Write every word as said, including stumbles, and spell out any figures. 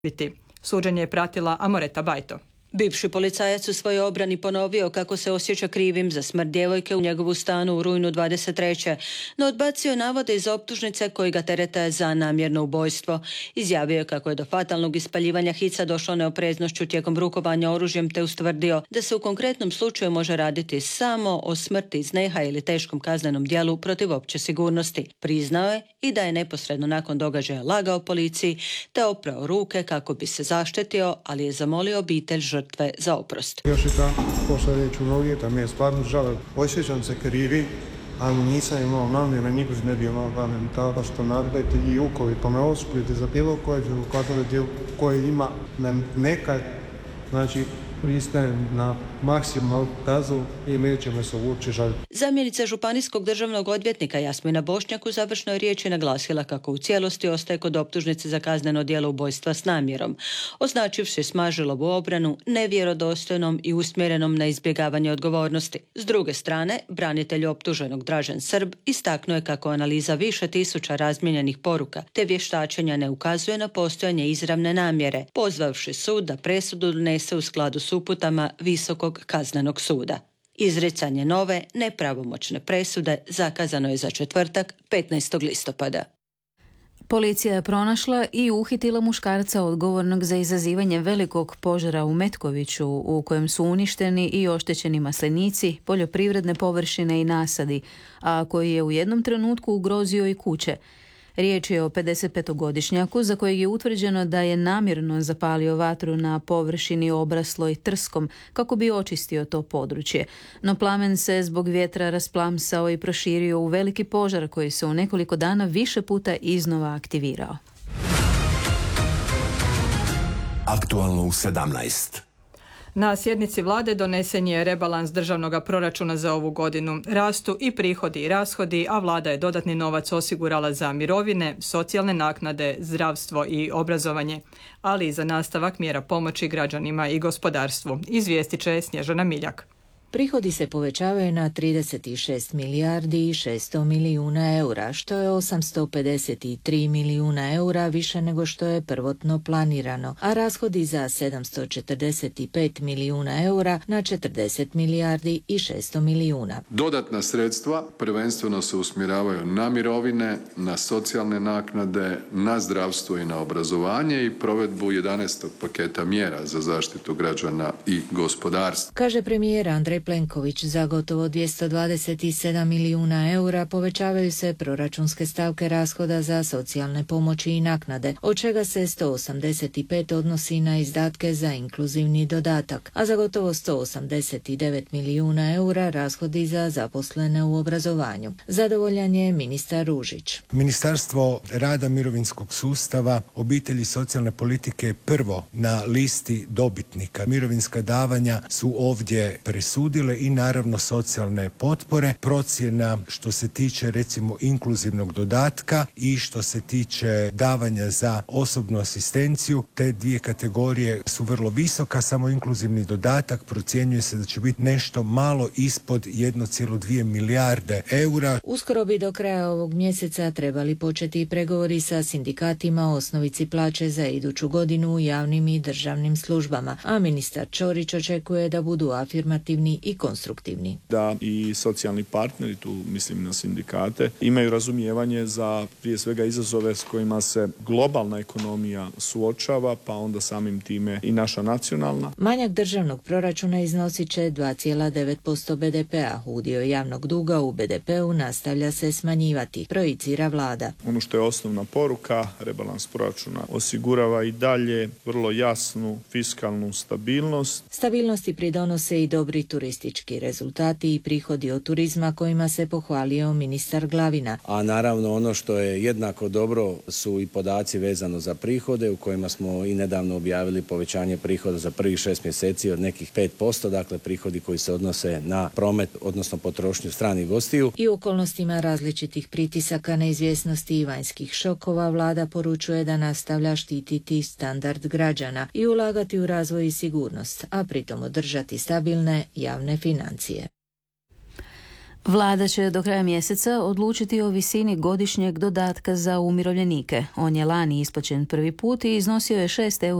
biti. Suđenje je pratila Amoreta Bajto. Bivši policajac u svojoj obrani ponovio kako se osjeća krivim za smrt djevojke u njegovu stanu u rujnu dvadeset treće no odbacio navode iz optužnice koji ga terete za namjerno ubojstvo. Izjavio je kako je do fatalnog ispaljivanja hica došlo neopreznošću tijekom rukovanja oružjem te ustvrdio da se u konkretnom slučaju može raditi samo o smrti iz nehaja ili teškom kaznenom djelu protiv opće sigurnosti. Priznao je i da je neposredno nakon događaja lagao policiji te oprao ruke kako bi se zaštetio, ali je zamolio obitelj žrtve za oprost. Još je tako, pošto reći u novije, da mi je stvarno žao. Osjećam se krivi, ali nisam imao namjera, niko ne bi imao namjera. Tako što naredite i ukovi, pa me osudite za bilo koje kazneno djelo koje ima nekad, znači pristajem na maksimalnu kaznu i neće me se uopće žaliti. Zamjenica županijskog državnog odvjetnika Jasmina Bošnjak u završnoj riječi naglasila kako u cijelosti ostaje kod optužnice za kazneno djelo ubojstva s namjerom, označivši Smažilovu obranu nevjerodostojnom i usmjerenom na izbjegavanje odgovornosti. S druge strane, branitelj optuženog Dražen Srb istaknuo je kako analiza više tisuća razmijenjenih poruka te vještačenja ne ukazuje na postojanje izravne namjere, pozvavši sud da presudu donese u skladu s uputama Visokog kaznenog suda. Izricanje nove nepravomoćne presude zakazano je za četvrtak, petnaestog listopada. Policija je pronašla i uhitila muškarca odgovornog za izazivanje velikog požara u Metkoviću u kojem su uništeni i oštećeni maslinici, poljoprivredne površine i nasadi, a koji je u jednom trenutku ugrozio i kuće. Riječ je o pedesetpetogodišnjaku za kojeg je utvrđeno da je namjerno zapalio vatru na površini obrasloj trskom kako bi očistio to područje. No plamen se zbog vjetra rasplamsao i proširio u veliki požar koji se u nekoliko dana više puta iznova aktivirao. Aktualno u sedamnaest. Na sjednici vlade donesen je rebalans državnog proračuna za ovu godinu. Rastu i prihodi i rashodi, a vlada je dodatni novac osigurala za mirovine, socijalne naknade, zdravstvo i obrazovanje, ali i za nastavak mjera pomoći građanima i gospodarstvu. Izvijestit će Snježana Miljak. Prihodi se povećavaju na trideset šest milijardi i šesto milijuna eura, što je osamsto pedeset tri milijuna eura više nego što je prvotno planirano, a rashodi za sedamsto četrdeset pet milijuna eura na četrdeset milijardi i šesto milijuna. Dodatna sredstva prvenstveno se usmjeravaju na mirovine, na socijalne naknade, na zdravstvo i na obrazovanje i provedbu jedanaestog paketa mjera za zaštitu građana i gospodarstva. Kaže premijer Andrej Plenković, za gotovo dvjesto dvadeset sedam milijuna eura povećavaju se proračunske stavke rashoda za socijalne pomoći i naknade, od čega se sto osamdeset pet odnosi na izdatke za inkluzivni dodatak, a za gotovo sto osamdeset devet milijuna eura rashodi za zaposlene u obrazovanju. Zadovoljan je ministar Ružić. Ministarstvo rada, mirovinskog sustava, obitelji i socijalne politike je prvo na listi dobitnika. Mirovinska davanja su ovdje presudila i naravno socijalne potpore, procjena što se tiče recimo inkluzivnog dodatka i što se tiče davanja za osobnu asistenciju. Te dvije kategorije su vrlo visoka, samo inkluzivni dodatak procjenjuje se da će biti nešto malo ispod jedne zarez dvije milijarde eura. Uskoro bi do kraja ovog mjeseca trebali početi pregovori sa sindikatima o osnovici plaće za iduću godinu u javnim i državnim službama, a ministar Ćorić očekuje da budu afirmativni i konstruktivni. Da i socijalni partneri, tu mislim na sindikate, imaju razumijevanje za prije svega izazove s kojima se globalna ekonomija suočava, pa onda samim time i naša nacionalna. Manjak državnog proračuna iznosit će dva zarez devet posto be de pea. Udio javnog duga u be de peu nastavlja se smanjivati, projicira vlada. Ono što je osnovna poruka, rebalans proračuna osigurava i dalje vrlo jasnu fiskalnu stabilnost. Stabilnosti pridonose i dobri turistički rezultati i prihodi od turizma kojima se pohvalio ministar Glavina. A naravno ono što je jednako dobro su i podaci vezano za prihode u kojima smo i nedavno objavili povećanje prihoda za prvih šest mjeseci od nekih pet posto, dakle prihodi koji se odnose na promet, odnosno potrošnju stranih gostiju. I u okolnostima različitih pritisaka, neizvjesnosti i vanjskih šokova vlada poručuje da nastavlja štititi standard građana i ulagati u razvoj i sigurnost, a pritom održati stabilne javne financije. Vlada će do kraja mjeseca odlučiti o visini godišnjeg dodatka za umirovljenike. On je lani isplaćen prvi put i iznosio je šest eura